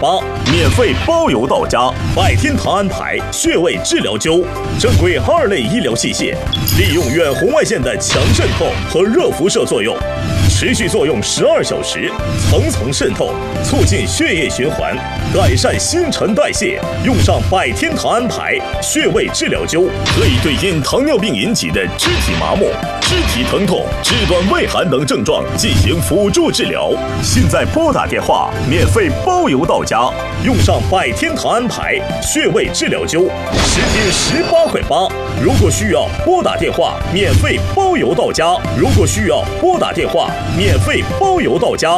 8，免费包邮到家。百天堂安排穴位治疗灸，正规2类医疗器械，利用远红外线的强渗透和热辐射作用，持续作用12小时，层层渗透，促进血液循环，改善新陈代谢。用上百天堂安排穴位治疗灸，可以对因糖尿病引起的肢体麻木、肢体疼痛、肢端畏寒等症状进行辅助治疗。现在拨打电话，免费包邮到家。用上百天堂安排穴位治疗灸，10天18块8。如果需要拨打电话，免费包邮到家。如果需要拨打电话，免费包邮到家。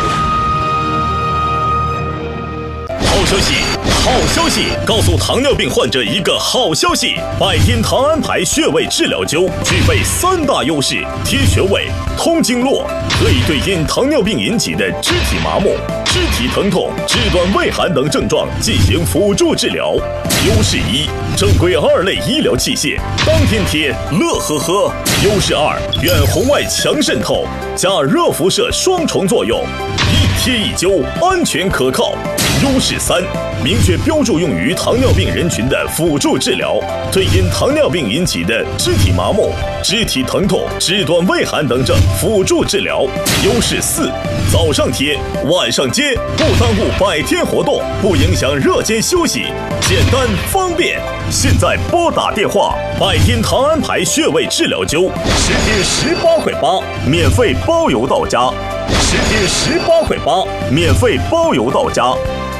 好消息！好消息！告诉糖尿病患者一个好消息：百天堂安排穴位治疗灸具备3大优势：贴穴位、通经络，可以对因糖尿病引起的肢体麻木、肢体疼痛、肢端畏寒等症状进行辅助治疗。优势1：正规2类医疗器械，当天贴，乐呵呵。优势2：远红外强渗透加热辐射双重作用，一贴一灸，安全可靠。优势3：明确标注用于糖尿病人群的辅助治疗，对因糖尿病引起的肢体麻木、肢体疼痛、肢端畏寒等症辅助治疗。优势4：早上贴，晚上接，不耽误百天活动，不影响热间休息，简单方便。现在拨打电话，百天堂安排穴位治疗灸，10天18块8，免费包邮到家。10天18块8，免费包邮到家。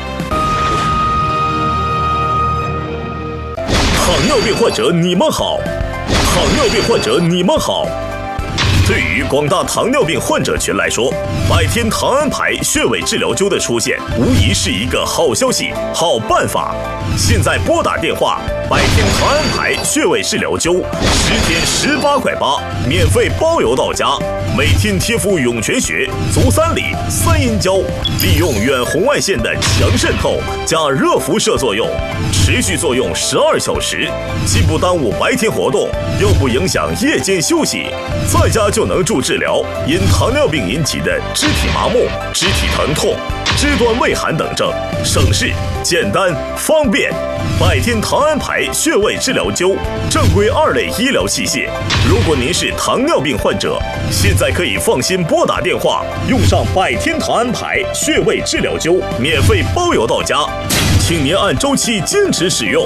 糖尿病患者你们好，糖尿病患者你们好。对于广大糖尿病患者群来说，百天堂安排穴位治疗灸的出现，无疑是一个好消息、好办法。现在拨打电话，百天堂安排穴位治疗灸，10天18块8，免费包邮到家。每天贴敷涌泉穴、足三里、3阴交，利用远红外线的强渗透加热辐射作用，持续作用12小时，既不耽误白天活动，又不影响夜间休息，在家就能助治疗因糖尿病引起的肢体麻木、肢体疼痛、肢端畏寒等症，省事、简单、方便。百天堂安排穴位治疗灸，正规2类医疗器械。如果您是糖尿病患者，现在可以放心拨打电话，用上百天堂安排穴位治疗灸，免费包邮到家，请您按周期坚持使用。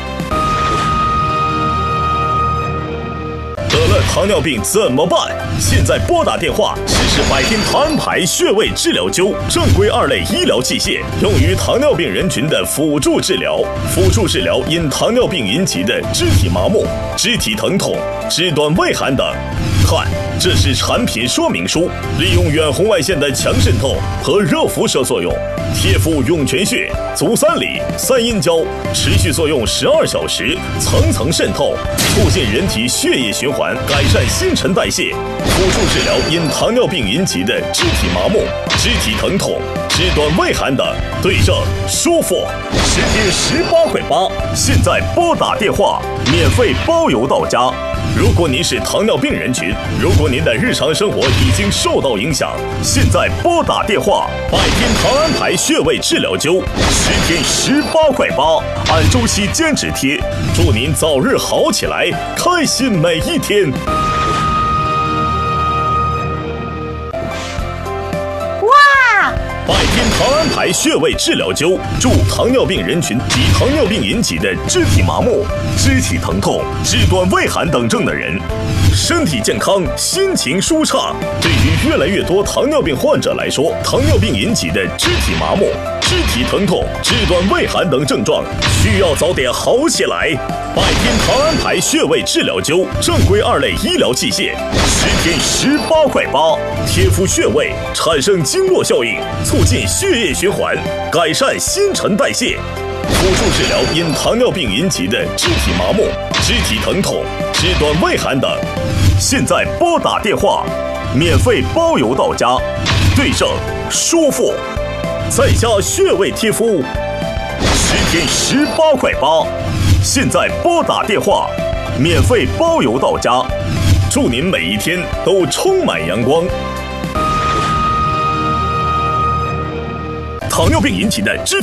得了糖尿病怎么办？现在拨打电话实施百天堂安排穴位治疗灸，正规2类医疗器械，用于糖尿病人群的辅助治疗。辅助治疗因糖尿病引起的肢体麻木、肢体疼痛、肢端畏寒等。看，这是产品说明书，利用远红外线的强渗透和热辐射作用，贴敷涌泉穴、足三里、3阴交，持续作用12小时，层层渗透，促进人体血液循环，改善新陈代谢。辅助治疗因糖尿病引起的肢体麻木、肢体疼痛、肢端畏寒等，对症舒服。10天18块8，现在拨打电话，免费包邮到家。如果您是糖尿病人群，如果您的日常生活已经受到影响，现在拨打电话，百天堂安排穴位治疗灸，10天18块8，按周期坚持贴，祝您早日好起来，开心每一天。百天堂安排穴位治疗灸，助糖尿病人群及糖尿病引起的肢体麻木、肢体疼痛、肢端畏寒等症的人，身体健康，心情舒畅。对于越来越多糖尿病患者来说，糖尿病引起的肢体麻木、肢体疼痛、肢端畏寒等症状需要早点好起来。百天堂安排穴位治疗灸，正规2类医疗器械，10天18块8，贴敷穴位产生经络效应，促进血液循环，改善新陈代谢。辅助治疗因糖尿病引起的肢体麻木、肢体疼痛、肢端畏寒等。现在拨打电话，免费包邮到家，对症舒服，在家穴位贴敷，10天18块8。现在拨打电话，免费包邮到家，祝您每一天都充满阳光。糖尿病引起的肢体